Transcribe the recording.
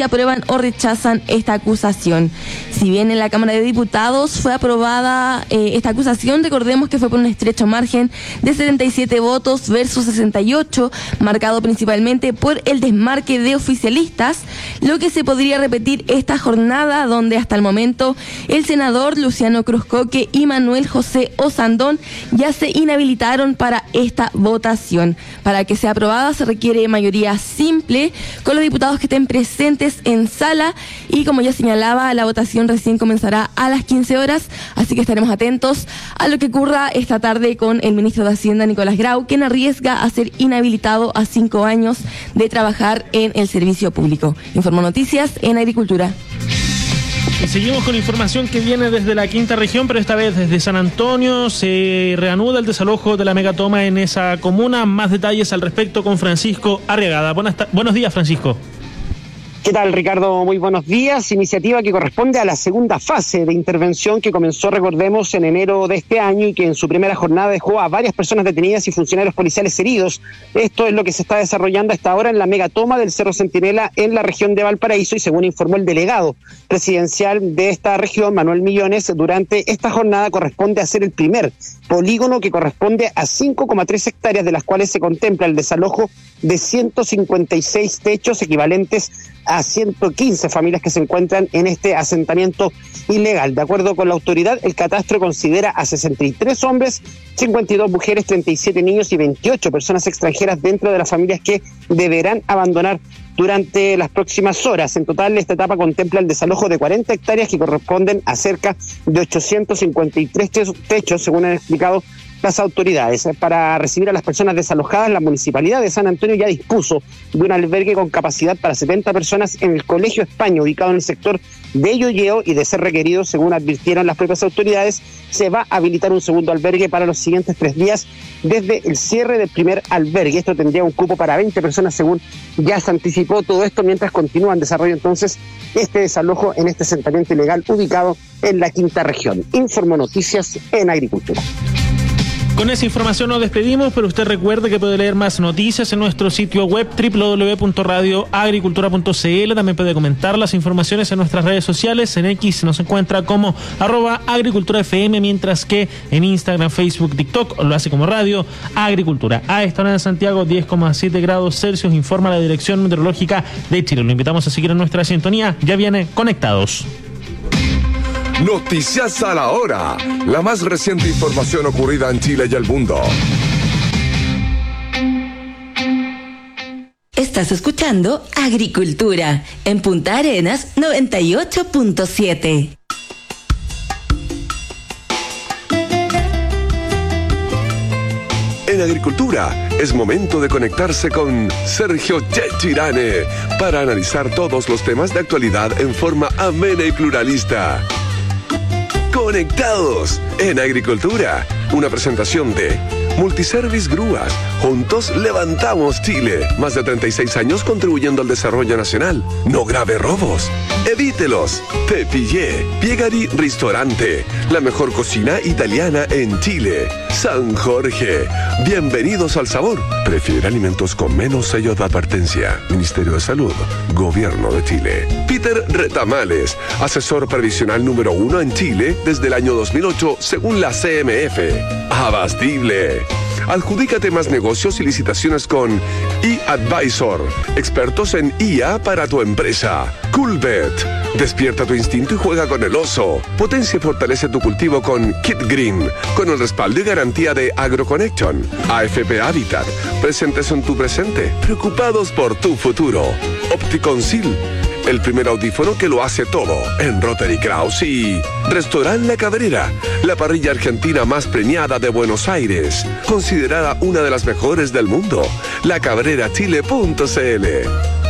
si aprueban o rechazan esta acusación. Si bien en la Cámara de Diputados fue aprobada esta acusación, recordemos que fue por un estrecho margen de 77 votos versus 68, marcado principalmente por el desmarque de oficialistas, lo que se podría repetir esta jornada, donde hasta el momento el senador Luciano Cruzcoque y Manuel José Osandón ya se inhabilitaron para esta votación. Para que sea aprobada se requiere mayoría simple con los diputados que estén presentes en sala, y como ya señalaba, la votación recién comenzará a las 15 horas, así que estaremos atentos a lo que ocurra esta tarde con el ministro de Hacienda, Nicolás Grau, quien arriesga a ser inhabilitado a 5 años de trabajar en el servicio público. Informó Noticias en Agricultura. Y seguimos con información que viene desde la quinta región, pero esta vez desde San Antonio. Se reanuda el desalojo de la megatoma en esa comuna. Más detalles al respecto con Francisco Arriagada. Buenos días, Francisco. ¿Qué tal, Ricardo? Muy buenos días. Iniciativa que corresponde a la segunda fase de intervención que comenzó, recordemos, en enero de este año y que en su primera jornada dejó a varias personas detenidas y funcionarios policiales heridos. Esto es lo que se está desarrollando hasta ahora en la megatoma del Cerro Centinela en la región de Valparaíso, y según informó el delegado presidencial de esta región, Manuel Millones, durante esta jornada corresponde a ser el primer polígono que corresponde a 5,3 hectáreas, de las cuales se contempla el desalojo de 156 techos equivalentes a 115 familias que se encuentran en este asentamiento ilegal. De acuerdo con la autoridad, el catastro considera a 63 hombres, 52 mujeres, 37 niños y 28 personas extranjeras dentro de las familias que deberán abandonar durante las próximas horas. En total, esta etapa contempla el desalojo de 40 hectáreas que corresponden a cerca de 853 techos, según han explicado las autoridades. Para recibir a las personas desalojadas, la Municipalidad de San Antonio ya dispuso de un albergue con capacidad para 70 personas en el Colegio España, ubicado en el sector de Yoyeo, y de ser requerido, según advirtieron las propias autoridades, se va a habilitar un segundo albergue para los siguientes 3 días desde el cierre del primer albergue. Esto tendría un cupo para 20 personas, según ya se anticipó. Todo esto mientras continúa en desarrollo entonces este desalojo en este asentamiento ilegal ubicado en la quinta región. Informó Noticias en Agricultura. Con esa información nos despedimos, pero usted recuerde que puede leer más noticias en nuestro sitio web www.radioagricultura.cl. También puede comentar las informaciones en nuestras redes sociales. En X nos encuentra como @agriculturafm, mientras que en Instagram, Facebook, TikTok lo hace como Radio Agricultura. A esta hora en Santiago, 10,7 grados Celsius, informa la Dirección Meteorológica de Chile. Lo invitamos a seguir en nuestra sintonía. Ya viene Conectados. Noticias a la hora. La más reciente información ocurrida en Chile y el mundo. Estás escuchando Agricultura en Punta Arenas 98.7. En Agricultura es momento de conectarse con Sergio Chechirane para analizar todos los temas de actualidad en forma amena y pluralista. Conectados en Agricultura, una presentación de Multiservice Grúas. Juntos levantamos Chile. Más de 36 años contribuyendo al desarrollo nacional. No grave robos. Evítelos. Te pillé. Piegari Ristorante. La mejor cocina italiana en Chile. San Jorge. Bienvenidos al sabor. Prefiere alimentos con menos sello de advertencia. Ministerio de Salud. Gobierno de Chile. Peter Retamales. Asesor previsional número 1 en Chile desde el año 2008 según la CMF. Abastible. Adjudícate más negocios y licitaciones con eAdvisor, expertos en IA para tu empresa. Coolbet, despierta tu instinto y juega con el oso. Potencia y fortalece tu cultivo con Kit Green, con el respaldo y garantía de AgroConnection. AFP Habitat, presentes en tu presente, preocupados por tu futuro. Opticonsil, el primer audífono que lo hace todo en Rotary Kraus. Y Restaurant La Cabrera, la parrilla argentina más premiada de Buenos Aires, considerada una de las mejores del mundo. lacabrerachile.cl.